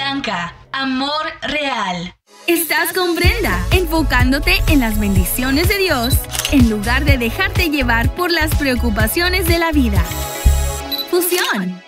Blanca, amor real. Estás con Brenda, enfocándote en las bendiciones de Dios en lugar de dejarte llevar por las preocupaciones de la vida. Fusión.